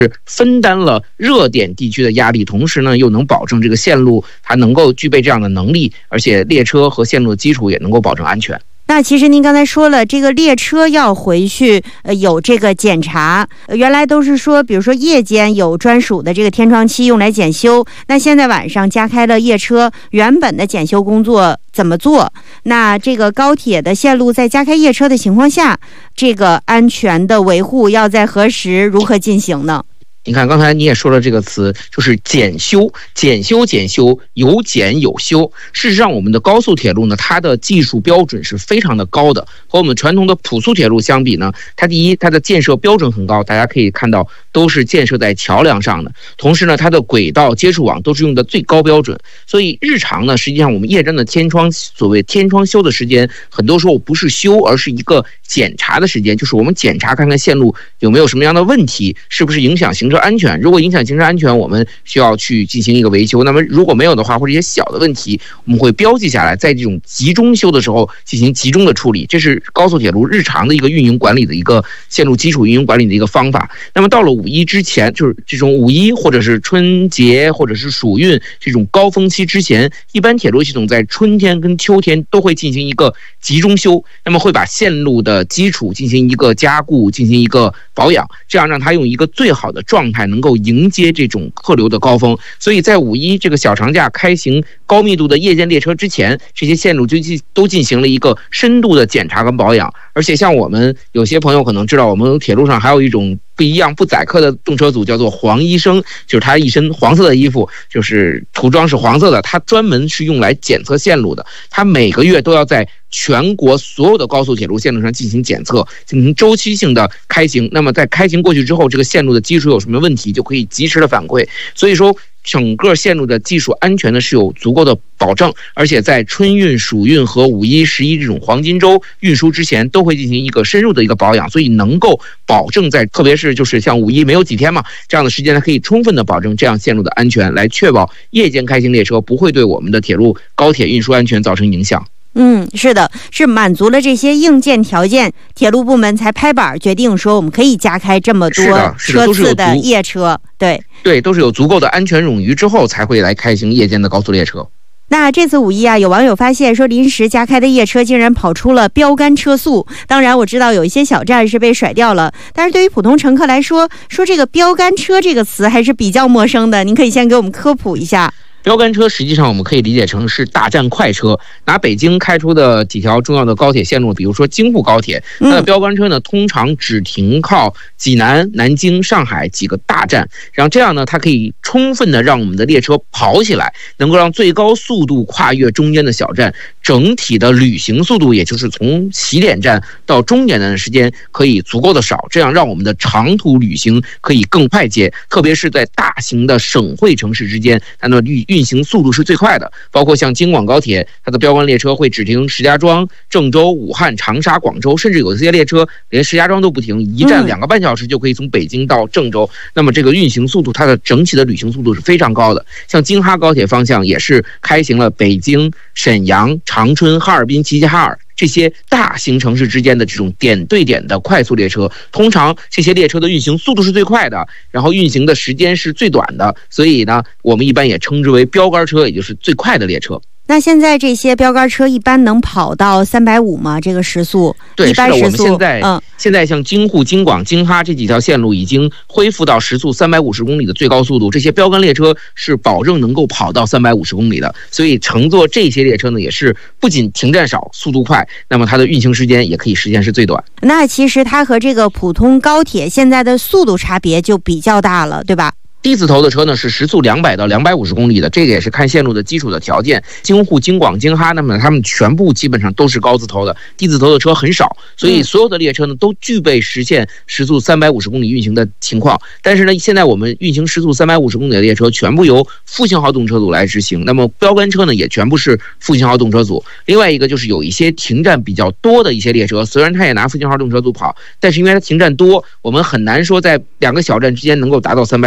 分担了热点地区的压力，同时呢又能保证这个线路它能够具备这样的能力，而且列车和线路的基础也能够保证安全。 那其实您刚才说了，这个列车要回去有这个检查，原来都是说比如说夜间有专属的这个天窗期用来检修，那现在晚上加开了夜车，原本的检修工作怎么做？那这个高铁的线路在加开夜车的情况下，这个安全的维护要在何时如何进行呢？ 你看，刚才你也说了这个词，就是检修，检修，有检有修。事实上，我们的高速铁路呢，它的技术标准是非常的高的，和我们传统的普速铁路相比呢，它第一，它的建设标准很高，大家可以看到都是建设在桥梁上的，同时呢，它的轨道接触网都是用的最高标准。所以日常呢，实际上我们夜间的天窗，所谓天窗修的时间，很多时候不是修，而是一个检查的时间，就是我们检查看看线路有没有什么样的问题，是不是影响行车安全。如果影响行车安全，我们需要去进行一个维修。那么如果没有的话，或者一些小的问题，我们会标记下来，在这种集中修的时候进行集中的处理。这是高速铁路日常的一个运营管理的一个线路基础运营管理的一个方法。那么到了五一之前，就是这种五一或者是春节或者是暑运这种高峰期之前，一般铁路系统在春天跟秋天都会进行一个集中修，那么会把线路的基础进行一个加固，进行一个保养，这样让它用一个最好的状态能够迎接这种客流的高峰。所以在五一这个小长假开行高密度的夜间列车之前，这些线路就都进行了一个深度的检查跟保养。而且像我们有些朋友可能知道，我们铁路上还有一种不一样不载客的动车组，叫做黄医生，就是他一身黄色的衣服，就是涂装是黄色的，他专门是用来检测线路的。他每个月都要在全国所有的高速铁路线路上进行检测，进行周期性的开行。那么在开行过去之后，这个线路的基础有什么问题，就可以及时的反馈。所以说整个线路的技术安全呢是有足够的保证，而且在春运、暑运和五一、11这种黄金周运输之前，都会进行一个深入的一个保养，所以能够保证在特别是就是像五一没有几天嘛，这样的时间呢，可以充分的保证这样线路的安全，来确保夜间开行列车不会对我们的铁路高铁运输安全造成影响。 是的，是满足了这些硬件条件，铁路部门才拍板决定说我们可以加开这么多车次的夜车。对， 都是有足够的安全冗余之后才会来开行夜间的高速列车。 那这次五一有网友发现说，临时加开的夜车竟然跑出了标杆车速。当然我知道有一些小站是被甩掉了，但是对于普通乘客来说，说这个标杆车这个词还是比较陌生的，您可以先给我们科普一下。 标杆车实际上我们可以理解成是大站快车，拿北京开出的几条重要的高铁线路，比如说京沪高铁，它的标杆车呢通常只停靠济南、南京、上海几个大站，然后这样呢它可以充分的让我们的列车跑起来，能够让最高速度跨越中间的小站，整体的旅行速度也就是从起点站到终点站的时间可以足够的少，这样让我们的长途旅行可以更快捷，特别是在大型的省会城市之间，它的运行速度是最快的。包括像京广高铁，它的标杆列车会只停石家庄、郑州、武汉、长沙、广州，甚至有些列车连石家庄都不停，一站2个半小时就可以从北京到郑州。那么这个运行速度，它的整体的旅行速度是非常高的。像京哈高铁方向也是开行了北京、沈阳、长春、哈尔滨、齐齐哈尔这些大型城市之间的这种点对点的快速列车，通常这些列车的运行速度是最快的，然后运行的时间是最短的，所以呢，我们一般也称之为标杆车，也就是最快的列车。 那现在这些标杆车一般能跑到350吗？这个时速？ 对， 一般时速。 是的，我们现在像京沪、京广、京哈这几条线路已经恢复到时速350公里的最高速度，这些标杆列车是保证能够跑到350公里的，所以乘坐这些列车呢，也是不仅停站少、速度快，那么它的运行时间也可以时间是最短。 那其实它和这个普通高铁现在的速度差别就比较大了，对吧？ 低字头的车呢是时速200到250公里的，这个也是看线路的基础的条件。京沪、京广、京哈，那么他们全部基本上都是高字头的，低字头的车很少，所以所有的列车呢都具备实现时速350公里运行的情况。但是呢，现在我们运行时速350公里的列车全部由复兴号动车组来执行，那么标杆车呢也全部是复兴号动车组。另外一个就是有一些停站比较多的一些列车，虽然它也拿复兴号动车组跑，但是因为它停站多，我们很难说在2个小站之间能够达到350公里。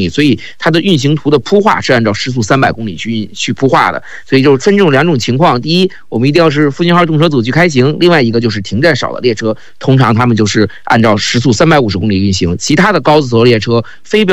里，所以它的运行图的铺画是按照时速300公里去铺画的。所以就是分这种2种情况：第一，我们一定要是复兴号动车组去开行；另外一个就是停站少的列车，通常他们就是按照时速350公里运行。其他的高速列车非标